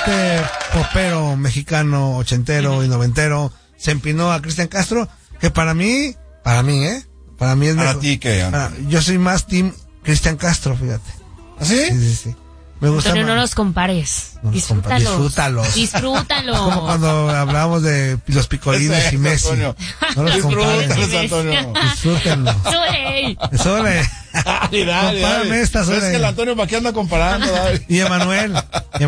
popero mexicano, ochentero y noventero, se empinó a Cristian Castro, que para mí es ¿Para mejor. ti qué? Yo soy más team Cristian Castro, fíjate. ¿Ah, sí? Sí. Me gusta Antonio, más. no los compares. No los Disfrútalos. Disfrútalos. Como cuando hablábamos de los picolines y Messi. Antonio. No los compares. Disfrútalos, Antonio. Disfrútenlo. ¡Sole! Compárame esta, Sole. Es que el Antonio, ¿para qué anda comparando? Y Emanuel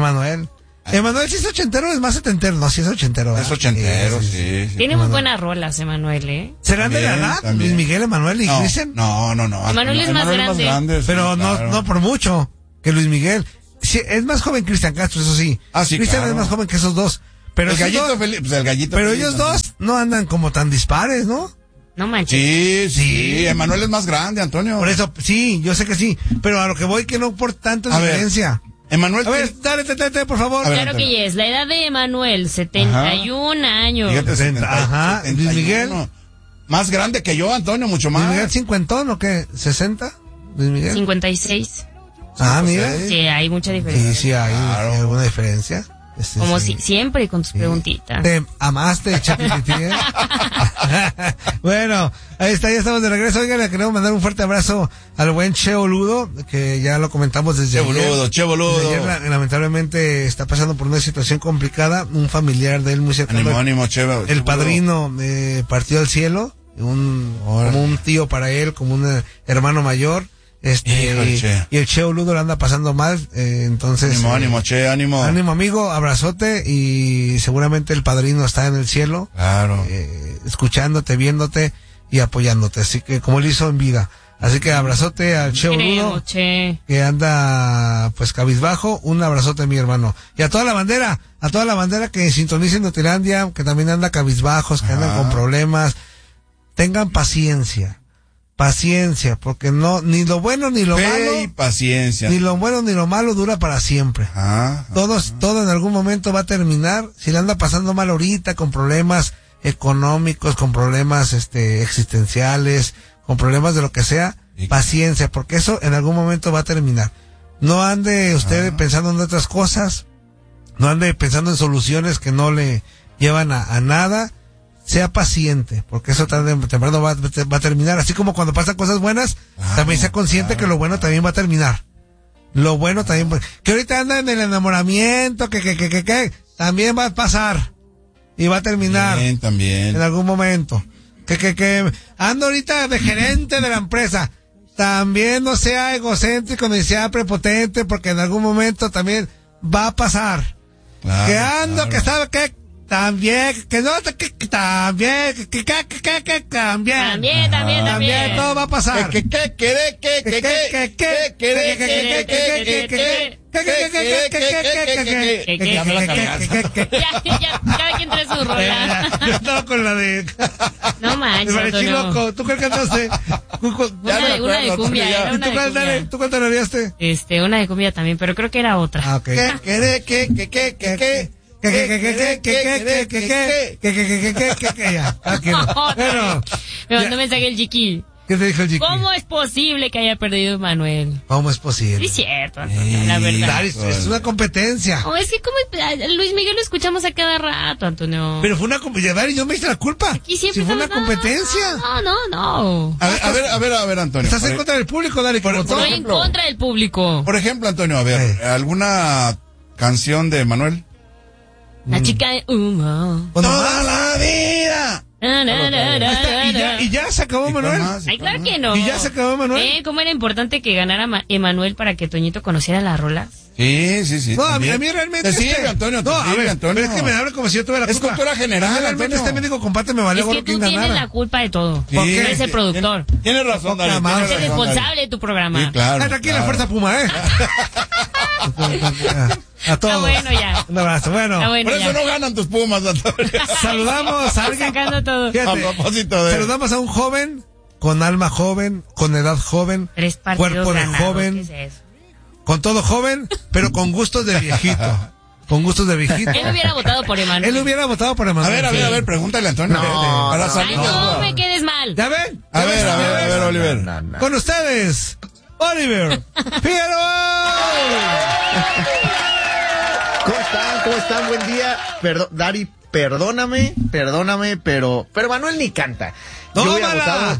sí es ochentero, es más setentero. No, sí es ochentero. Es ochentero, sí. Tiene muy buenas rolas, Emanuel, ¿eh? ¿Serán de la edad? Luis Miguel, Emanuel y Cristian. No. Emanuel es más grande. Pero no por mucho que Luis Miguel. Sí, es más joven Cristian Castro, eso sí. Sí, Cristian claro. es más joven que esos dos. Pero el gallito Felipe, pues el gallito Pero Felipe ellos también. dos no andan como tan dispares, ¿no? No manches. Sí. Emanuel es más grande, Antonio. Por eso, sí, yo sé que sí. Pero a lo que voy, que no por tanta diferencia. Emanuel. A ver, dale, por favor. A ver, Claro Antonio. que es. La edad de Emanuel, 71 años. Fíjate, 70. Luis Miguel. Más grande que yo, Antonio, mucho más. ¿Luis Miguel cincuentón o qué? ¿60? Luis Miguel. 56. Mira. Sí, hay mucha diferencia. Sí, hay alguna diferencia. Como sí. siempre con tus preguntitas. Te amaste, ChatGPT, ¿eh? Bueno, ahí está, ya estamos de regreso. Oigan, le queremos mandar un fuerte abrazo al buen Che Boludo, que ya lo comentamos desde ayer. Che Boludo. Desde ayer, lamentablemente está pasando por una situación complicada. Un familiar de él muy cercano. Ánimo, Che El padrino partió al cielo. Como un tío para él, como un hermano mayor. Y el Che Boludo lo anda pasando mal, entonces ánimo, Che, ánimo amigo, abrazote, y seguramente el padrino está en el cielo, claro, escuchándote, viéndote y apoyándote, así que como él hizo en vida. Así que abrazote al Che Boludo, que anda pues cabizbajo. Un abrazote, mi hermano, y a toda la bandera que sintonicen Nutilandia, que también anda cabizbajos, que andan con problemas. Tengan paciencia, porque no, ni lo bueno ni lo malo, y paciencia, ni lo bueno ni lo malo dura para siempre. Todo en algún momento va a terminar. Si le anda pasando mal ahorita, con problemas económicos, con problemas existenciales, con problemas de lo que sea, paciencia, porque eso en algún momento va a terminar. No ande usted pensando en otras cosas, no ande pensando en soluciones que no le llevan a nada. Sea paciente, porque eso tarde o temprano va a terminar. Así como cuando pasan cosas buenas, también sea consciente que lo bueno también va a terminar. Lo bueno también, que ahorita anda en el enamoramiento, que también va a pasar y va a terminar. También. En algún momento. Que anda ahorita de gerente de la empresa. También no sea egocéntrico ni sea prepotente, porque en algún momento también va a pasar. Que ando, que sabe que también, que no, también, también, todo va a pasar. Cada quien trae su rola. Yo estaba con la de... No manches, Antonio. ¿Tú cuál cantaste? Una de cumbia. ¿Tú cuál tarareaste? Una de cumbia también, pero creo que era otra. Bueno, me mandó mensaje el Chiqui. ¿Qué te dijo el Chiqui? ¿Cómo es posible que haya perdido Manuel? ¿Cómo es posible? Sí, es cierto, Antonio, la verdad. Es una competencia. No, es que como Luis Miguel lo escuchamos a cada rato, Antonio. Pero fue una competencia, Dari, yo me hice la culpa. Aquí siempre fue una competencia. No. A ver, Antonio. Estás en contra del público, Dari. Estoy en contra del público. Por ejemplo, Antonio, a ver, ¿alguna canción de Manuel? La chica de humo. Toda la vida. ¿Y ya se acabó Manuel? Ay, claro que no. ¿Y ya se acabó Manuel? ¿Cómo era importante que ganara Emanuel para que Toñito conociera las rolas? Sí. No, a mí realmente... Te sirve, Antonio, Antonio. Pero es que me habla como si yo tuviera la culpa. Es cultura general, realmente Antonio. me dijo, comparte, me vale es que tú tienes la culpa de todo. Sí, porque eres el productor. Tienes razón, Dari. Eres el responsable de tu programa. Sí, claro. Aquí la Fuerza Puma, A todos. Está bueno ya. Un abrazo. Bueno, por eso ya. no ganan tus Pumas, Antonio. Saludamos a alguien. Sacando todo. Fíjate, A propósito de... saludamos a un joven, con alma joven, con edad joven, 3 partidos cuerpo de ganados, joven, ¿qué es eso? con todo joven, pero con gustos de viejito. Con gustos de viejito. Él hubiera votado por Emanuel. Él hubiera votado por Emanuel. A ver, pregúntale a Antonio. No, para salir. Ay, no me quedes mal. ¿Ya ven? A ver, Oliver. Con ustedes, Oliver Figueroa. ¿Cómo están? ¿cómo están? Buen día. Dari, perdóname, pero Manuel ni canta. Yo hubiera votado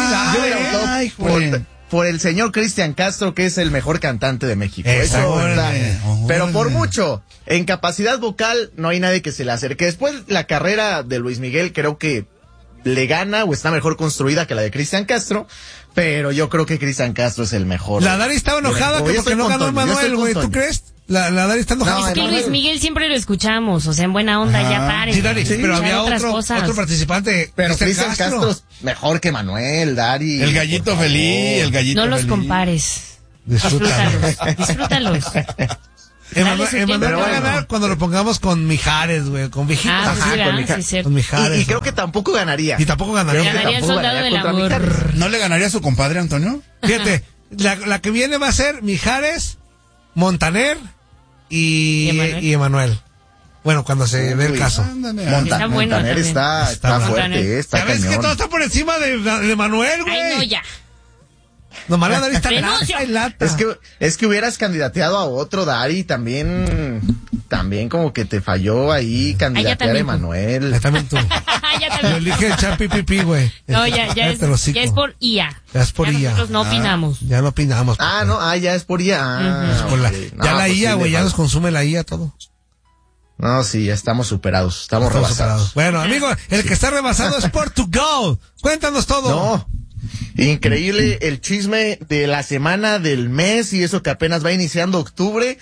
por el señor Cristian Castro, que es el mejor cantante de México. Pero por mucho, en capacidad vocal no hay nadie que se le acerque. Después la carrera de Luis Miguel creo que le gana o está mejor construida que la de Cristian Castro, pero yo creo que Cristian Castro es el mejor. La Dari estaba enojada porque no ganó Manuel, güey, ¿tú crees? La Dari está enojada. No, es que Luis Miguel siempre lo escuchamos, o sea, en buena onda, ya pare. Sí, Dari, pero había otro participante. Pero Cristian Castro es mejor que Manuel, Dari. El gallito feliz, No los compares. Disfrútalos. Emanuel va a ganar cuando lo pongamos con Mijares, güey, con viejitos. Con Mijares. Y creo que tampoco ganaría. Ganaría el Soldado del Amor. ¿No le ganaría a su compadre, Antonio? Fíjate, la que viene va a ser Mijares, Montaner y Emanuel. Bueno, cuando se dé el caso. Montaner está fuerte, está cañón. ¿Sabes que todo está por encima de Manuel, güey? Ay, no, ya. Nomás la Dari está lata. Es que hubieras candidateado a otro, Dari, también como que te falló ahí candidatear a Emanuel. Ahí también tú. Lo elige el Chapi Pipi, güey. No, ya es por IA. Ya es por IA. Nosotros no opinamos. Ya no opinamos. Ya es por IA. Ya la IA, güey, ya nos consume la IA todo. No, sí, ya estamos superados, estamos rebasados. Bueno, amigo, el que está rebasado es Portugal. Cuéntanos todo. No. Increíble el chisme de la semana, del mes, y eso que apenas va iniciando octubre.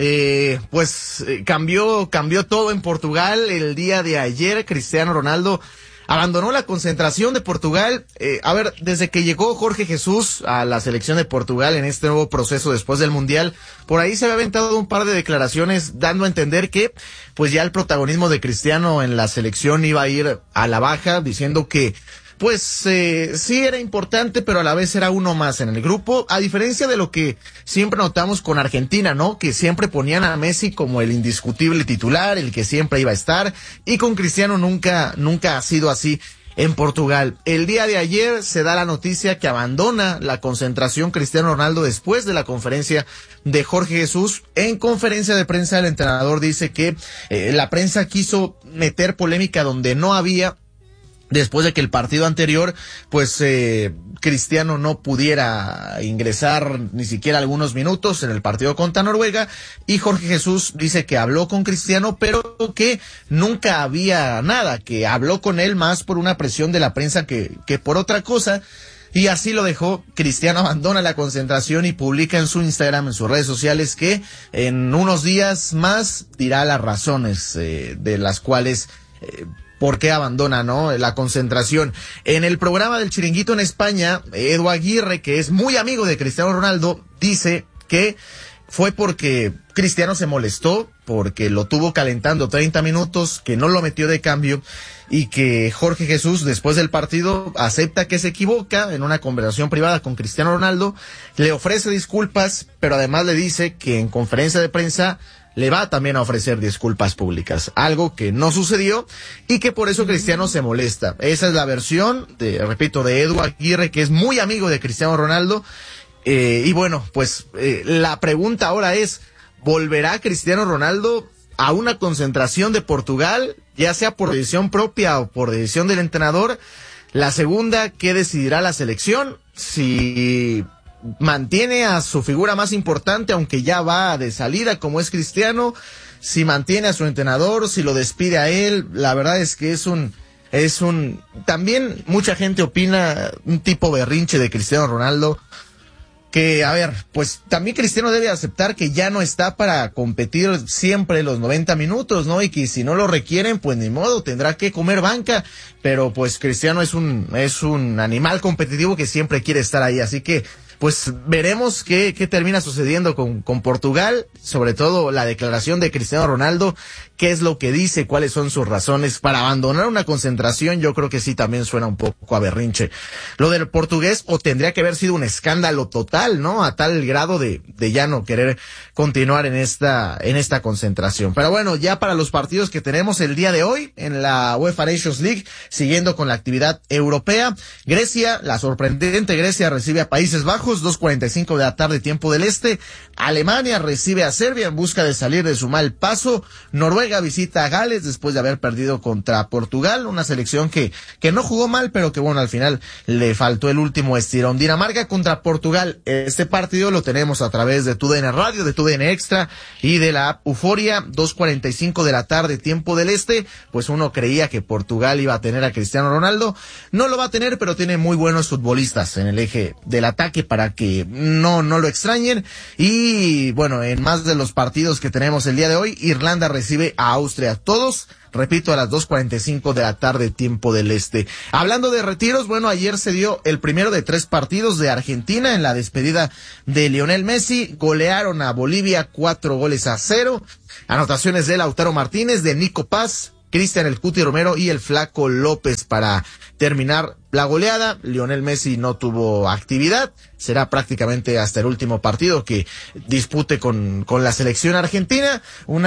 Cambió todo en Portugal. El día de ayer Cristiano Ronaldo abandonó la concentración de Portugal. Desde que llegó Jorge Jesús a la selección de Portugal en este nuevo proceso después del Mundial, por ahí se había aventado un par de declaraciones dando a entender que pues ya el protagonismo de Cristiano en la selección iba a ir a la baja, diciendo que sí era importante, pero a la vez era uno más en el grupo, a diferencia de lo que siempre notamos con Argentina, ¿no? Que siempre ponían a Messi como el indiscutible titular, el que siempre iba a estar, y con Cristiano nunca ha sido así en Portugal. El día de ayer se da la noticia que abandona la concentración Cristiano Ronaldo después de la conferencia de Jorge Jesús. En conferencia de prensa el entrenador dice que la prensa quiso meter polémica donde no había, después de que el partido anterior, Cristiano no pudiera ingresar ni siquiera algunos minutos en el partido contra Noruega, y Jorge Jesús dice que habló con Cristiano, pero que nunca había nada, que habló con él más por una presión de la prensa que por otra cosa. Y así lo dejó. Cristiano abandona la concentración y publica en su Instagram, en sus redes sociales, que en unos días más dirá las razones de las cuales por qué abandona, ¿no?, la concentración. En el programa del Chiringuito en España, Edu Aguirre, que es muy amigo de Cristiano Ronaldo, dice que fue porque Cristiano se molestó, porque lo tuvo calentando 30 minutos, que no lo metió de cambio, y que Jorge Jesús, después del partido, acepta que se equivoca en una conversación privada con Cristiano Ronaldo, le ofrece disculpas, pero además le dice que en conferencia de prensa le va también a ofrecer disculpas públicas, algo que no sucedió y que por eso Cristiano se molesta. Esa es la versión, de Edu Aguirre, que es muy amigo de Cristiano Ronaldo. La pregunta ahora es, ¿volverá Cristiano Ronaldo a una concentración de Portugal, ya sea por decisión propia o por decisión del entrenador? La segunda, ¿qué decidirá la selección? Si mantiene a su figura más importante, aunque ya va de salida, como es Cristiano, si mantiene a su entrenador, si lo despide a él. La verdad es que también mucha gente opina un tipo berrinche de Cristiano Ronaldo, que, también Cristiano debe aceptar que ya no está para competir siempre los 90 minutos, ¿no? Y que si no lo requieren, pues ni modo, tendrá que comer banca. Pero pues Cristiano es un animal competitivo que siempre quiere estar ahí, así que veremos qué termina sucediendo con Portugal, sobre todo la declaración de Cristiano Ronaldo, qué es lo que dice, cuáles son sus razones para abandonar una concentración. Yo creo que sí también suena un poco a berrinche. Lo del portugués, o tendría que haber sido un escándalo total, ¿no? A tal grado de ya no querer continuar en esta concentración. Pero bueno, ya para los partidos que tenemos el día de hoy en la UEFA Nations League, siguiendo con la actividad europea, Grecia, la sorprendente Grecia, recibe a Países Bajos. Bajos, 2:45 de la tarde, tiempo del este. Alemania recibe a Serbia en busca de salir de su mal paso. Noruega visita a Gales después de haber perdido contra Portugal, una selección que no jugó mal, pero que bueno, al final le faltó el último estirón. Dinamarca contra Portugal. Este partido lo tenemos a través de TUDN Radio, de TUDN Extra y de la app Euforia, 2:45 de la tarde, tiempo del este. Pues uno creía que Portugal iba a tener a Cristiano Ronaldo. No lo va a tener, pero tiene muy buenos futbolistas en el eje del ataque para que no lo extrañen. Y bueno, en más de los partidos que tenemos el día de hoy, Irlanda recibe a Austria. Todos, repito, a las 2:45 de la tarde, tiempo del este. Hablando de retiros, bueno, ayer se dio el primero de 3 partidos de Argentina en la despedida de Lionel Messi. Golearon a Bolivia 4-0. Anotaciones de Lautaro Martínez, de Nico Paz, Cristian El Cuti Romero y el Flaco López para terminar la goleada. Lionel Messi no tuvo actividad. Será prácticamente hasta el último partido que dispute con la selección argentina.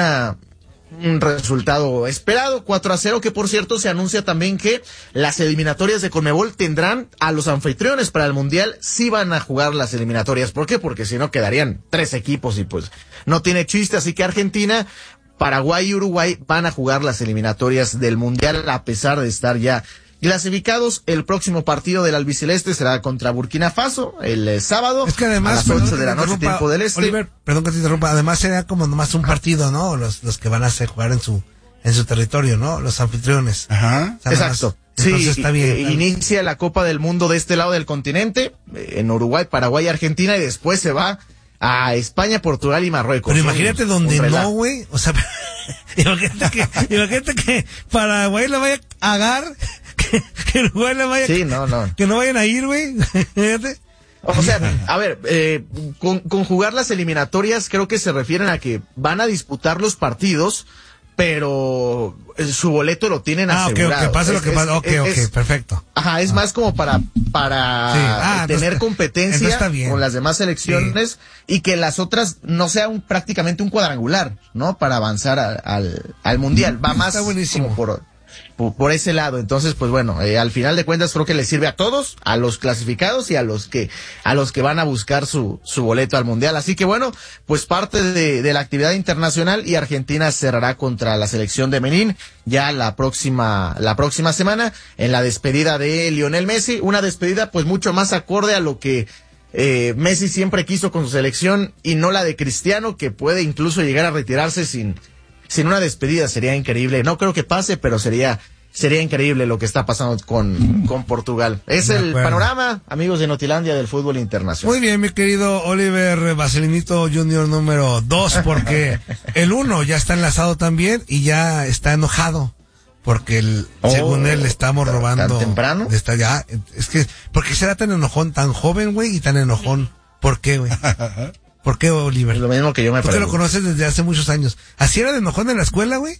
Un resultado esperado, 4-0, que por cierto se anuncia también que las eliminatorias de Conmebol tendrán a los anfitriones para el Mundial. Sí van a jugar las eliminatorias. ¿Por qué? Porque si no quedarían 3 equipos y pues no tiene chiste. Así que Argentina, Paraguay y Uruguay van a jugar las eliminatorias del Mundial a pesar de estar ya clasificados. El próximo partido del albiceleste será contra Burkina Faso el sábado. Es que además, a las 8 de la noche, tiempo del este. Oliver, perdón que te interrumpa, además será como nomás un partido, ¿no? Los que van a hacer jugar en su territorio, ¿no? Los anfitriones. Ajá. O sea, exacto. Entonces sí, está bien. Inicia la Copa del Mundo de este lado del continente, en Uruguay, Paraguay y Argentina, y después se va a España, Portugal y Marruecos. Pero imagínate donde no, güey. O sea, imagínate que Paraguay le vaya a agar, que Uruguay le vaya. Sí, no. Que no vayan a ir, güey. O sea, a ver, con jugar las eliminatorias creo que se refieren a que van a disputar los partidos, pero su boleto lo tienen asegurado. Que pase lo que pase. Ok, perfecto. Ajá, es más como para sí. tener competencia con las demás selecciones, sí, y que las otras no sea prácticamente un cuadrangular, ¿no? Para avanzar al Mundial. Va más como por ese lado. Entonces, pues bueno, al final de cuentas creo que le sirve a todos, a los clasificados y a los que van a buscar su boleto al Mundial. Así que bueno, pues parte de la actividad internacional, y Argentina cerrará contra la selección de Benín ya la próxima semana en la despedida de Lionel Messi, una despedida pues mucho más acorde a lo que Messi siempre quiso con su selección, y no la de Cristiano, que puede incluso llegar a retirarse sin una despedida. Sería increíble. No creo que pase, pero sería increíble lo que está pasando con Portugal. Es el panorama, amigos de Notilandia, del fútbol internacional. Muy bien, mi querido Oliver Vaselinito Junior número 2, porque el 1 ya está enlazado también y ya está enojado porque según él le estamos robando. ¿Tan temprano? Está ya, es que, ¿por qué será tan enojón, tan joven, güey, y tan enojón? ¿Por qué, güey? ¿Por qué, Oliver? Es lo mismo que yo me pregunto. Tú que lo conoces desde hace muchos años. ¿Así era de enojón en la escuela, güey?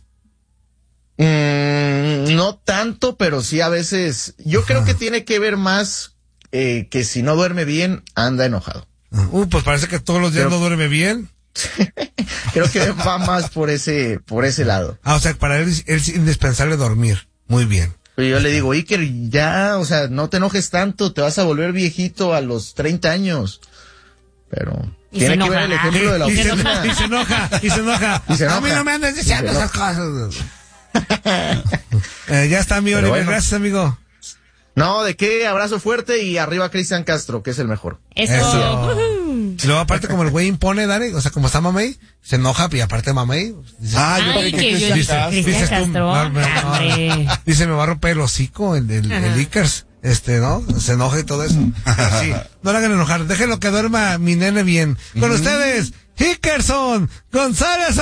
No tanto, pero sí a veces. Yo creo que tiene que ver más que si no duerme bien, anda enojado. Pues parece que todos los días no duerme bien. Creo que va más por ese lado. O sea, para él es indispensable dormir. Muy bien. Pero yo le digo, Iker, ya, o sea, no te enojes tanto, te vas a volver viejito a los 30 años. Pero tiene que ver el ejemplo de la oficina. Y se enoja. A mí no me andes diciendo esas cosas. Ya está, mi Oliver. Bueno. Gracias, amigo. No, ¿de qué? Abrazo fuerte y arriba Cristian Castro, que es el mejor. Eso. Y luego aparte como el güey impone, Dani, o sea, como está Mamey, se enoja y aparte Mamey. Dice, Cristian Castro. Dice, me va a romper el hocico el Ickers. ¿No? Se enoja y todo eso. Sí, no le hagan enojar. Déjenlo que duerma mi nene bien. Con ustedes, Hickerson González.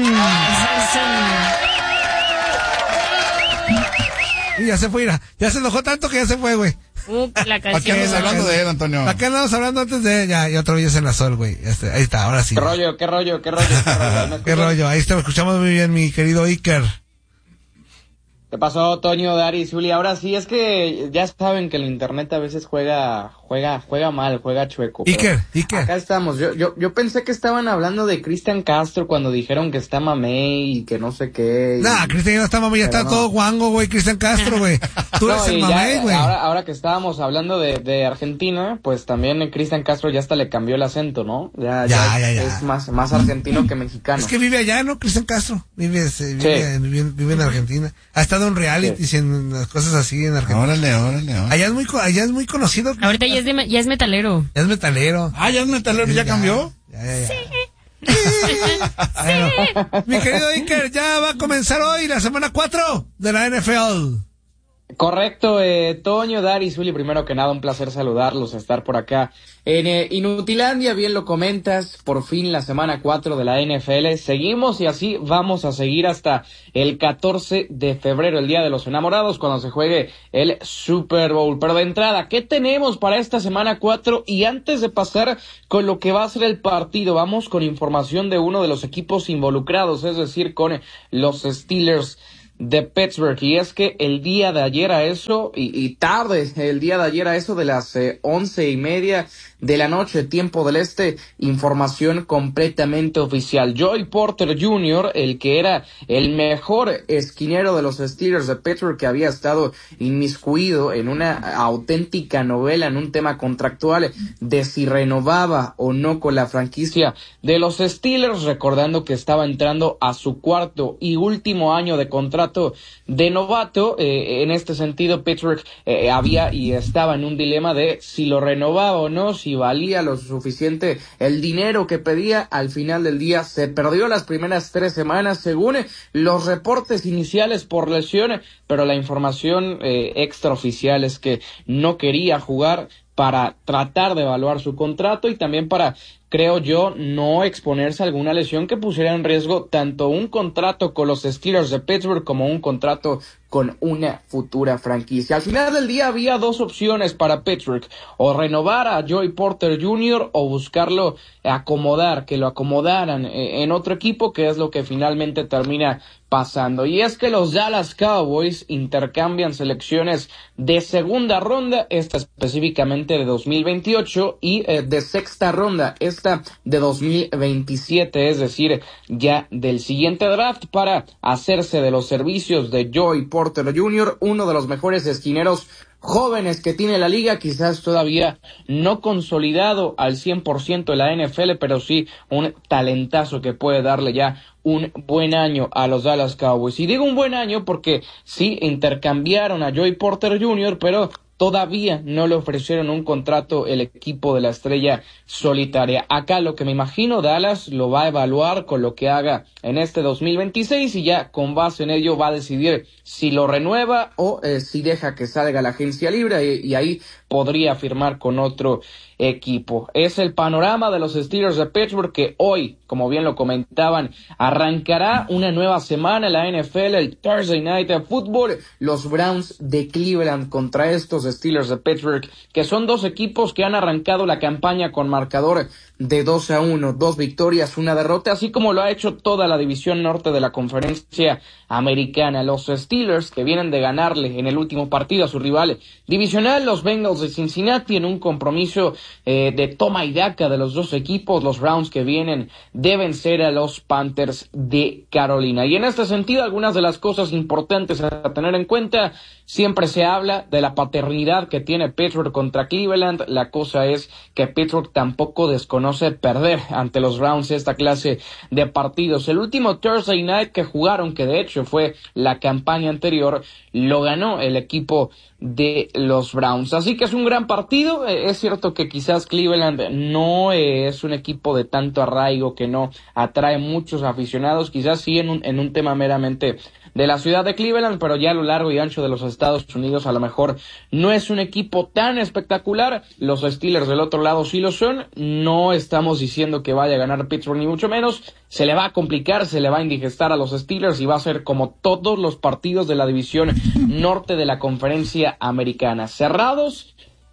Y ya se fue, ya se enojó tanto que ya se fue, güey. La canción. ¿Para qué andamos hablando de él, Antonio? ¿Para qué andamos hablando antes de ella? Y otra vez en la sol, güey. Ahí está, ahora sí. ¿Qué rollo? ¿Qué rollo? Ahí está, escuchamos muy bien, mi querido Iker. ¿Qué pasó, Toño, Dari, Zuli? Ahora sí, es que ya saben que el internet a veces juega juega mal, juega chueco. Iker. Acá estamos. Yo pensé que estaban hablando de Cristian Castro cuando dijeron que está Mamey y que no sé qué. Nah, Cristian no está Mamey, ya está todo guango, güey, Cristian Castro, güey. Tú eres el Mamey, güey. Ahora que estábamos hablando de Argentina, pues también Cristian Castro ya hasta le cambió el acento, ¿no? Ya. Es más argentino que mexicano. Es que vive allá, ¿no? Cristian Castro. Vive en Argentina. Ha estado en reality y en las cosas así en Argentina. Órale. Allá es muy conocido. Ahorita ya es metalero. Ya es metalero. ¿Ya es metalero? ¿Ya cambió? Ya. Bueno, mi querido Iker, ya va a comenzar hoy la semana 4 de la NFL. Correcto, Toño, Dari, Zuli, primero que nada un placer saludarlos, estar por acá en Inutilandia, bien lo comentas, por fin la semana 4 de la NFL, seguimos y así vamos a seguir hasta el 14 de febrero, el Día de los Enamorados, cuando se juegue el Super Bowl. Pero de entrada, ¿qué tenemos para esta semana 4? Y antes de pasar con lo que va a ser el partido, vamos con información de uno de los equipos involucrados, es decir, con los Steelers de Pittsburgh, y es que el día de ayer a eso, y tarde, el día de ayer a eso de las 11:30 de la noche, tiempo del este, información completamente oficial. Joey Porter Jr., el que era el mejor esquinero de los Steelers de Pittsburgh, que había estado inmiscuido en una auténtica novela, en un tema contractual de si renovaba o no con la franquicia de los Steelers, recordando que estaba entrando a su cuarto y último año de contrato de novato. En este sentido, Pittsburgh había y estaba en un dilema de si lo renovaba o no, si valía lo suficiente el dinero que pedía. Al final del día se perdió las primeras 3 semanas según los reportes iniciales por lesión, pero la información extraoficial es que no quería jugar para tratar de evaluar su contrato y también para, creo yo, no exponerse a alguna lesión que pusiera en riesgo tanto un contrato con los Steelers de Pittsburgh como un contrato con una futura franquicia. Al final del día había 2 opciones para Pittsburgh: o renovar a Joey Porter Jr. o buscarlo acomodar, que lo acomodaran en otro equipo, que es lo que finalmente termina pasando. Y es que los Dallas Cowboys intercambian selecciones de segunda ronda, esta específicamente de 2028, y de sexta ronda, esta de 2027, es decir, ya del siguiente draft, para hacerse de los servicios de Joey Porter Jr., uno de los mejores esquineros jóvenes que tiene la liga, quizás todavía no consolidado al 100% de la NFL, pero sí un talentazo que puede darle ya un buen año a los Dallas Cowboys. Y digo un buen año porque sí intercambiaron a Joey Porter Jr., pero todavía no le ofrecieron un contrato el equipo de la estrella solitaria. Acá lo que me imagino, Dallas lo va a evaluar con lo que haga en este 2026 y ya con base en ello va a decidir si lo renueva o si deja que salga la agencia libre y ahí podría firmar con otro equipo. Es el panorama de los Steelers de Pittsburgh, que hoy, como bien lo comentaban, arrancará una nueva semana en la NFL, el Thursday Night Football, los Browns de Cleveland contra estos Steelers de Pittsburgh, que son 2 equipos que han arrancado la campaña con marcador de 2-1, 2 victorias, 1 derrota, así como lo ha hecho toda la división norte de la conferencia americana. Los Steelers, que vienen de ganarle en el último partido a su rival divisional, los Bengals de Cincinnati, en un compromiso de toma y daca de los 2 equipos. Los Browns, que vienen de vencer a los Panthers de Carolina. Y en este sentido, algunas de las cosas importantes a tener en cuenta: siempre se habla de la paternidad que tiene Pittsburgh contra Cleveland. La cosa es que Pittsburgh tampoco desconoce perder ante los Browns esta clase de partidos. El último Thursday Night que jugaron, que de hecho fue la campaña anterior, lo ganó el equipo de los Browns. Así que es un gran partido. Es cierto que quizás Cleveland no es un equipo de tanto arraigo, que no atrae muchos aficionados, quizás sí en un tema meramente de la ciudad de Cleveland, pero ya a lo largo y ancho de los Estados Unidos a lo mejor no es un equipo tan espectacular. Los Steelers del otro lado sí lo son. No estamos diciendo que vaya a ganar Pittsburgh, ni mucho menos. Se le va a complicar, se le va a indigestar a los Steelers y va a ser como todos los partidos de la división norte de la conferencia americana: cerrados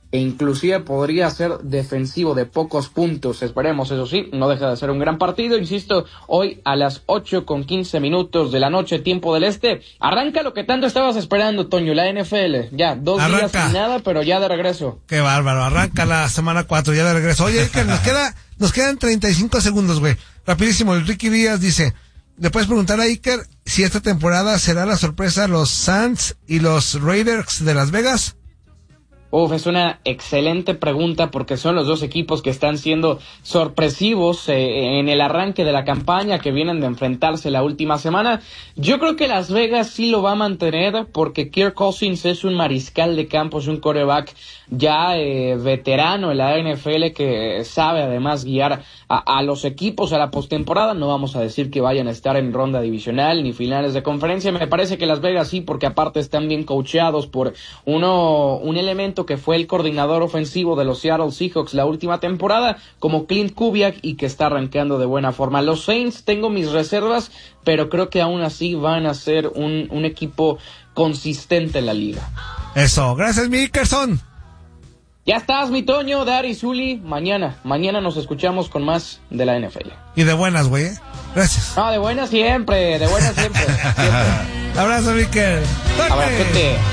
e inclusive podría ser defensivo de pocos puntos. Esperemos, eso sí, no deja de ser un gran partido. Insisto, hoy a las 8:15 de la noche, tiempo del este, arranca lo que tanto estabas esperando, Toño, la NFL. Ya, 2 días sin nada, pero ya de regreso. Qué bárbaro, arranca la semana 4, ya de regreso. Oye, Iker, nos quedan 35 segundos, güey. Rapidísimo, el Ricky Díaz dice, ¿le puedes preguntar a Iker si esta temporada será la sorpresa los Saints y los Raiders de Las Vegas? Es una excelente pregunta porque son los dos equipos que están siendo sorpresivos en el arranque de la campaña, que vienen de enfrentarse la última semana. Yo creo que Las Vegas sí lo va a mantener porque Kirk Cousins es un mariscal de campo, es un quarterback ya veterano en la NFL que sabe además guiar a los equipos a la postemporada. No vamos a decir que vayan a estar en ronda divisional ni finales de conferencia. Me parece que Las Vegas sí, porque aparte están bien coacheados por un elemento que fue el coordinador ofensivo de los Seattle Seahawks la última temporada, como Clint Kubiak, y que está arrancando de buena forma. Los Saints tengo mis reservas, pero creo que aún así van a ser un equipo consistente en la liga. Eso, gracias, mi Ikerson. Ya estás, mi Toño, Dari, Zuli. Mañana nos escuchamos con más de la NFL. Y de buenas, güey, ¿eh? Gracias. No, de buenas siempre, siempre. Abrazo, Iker. Abrazote.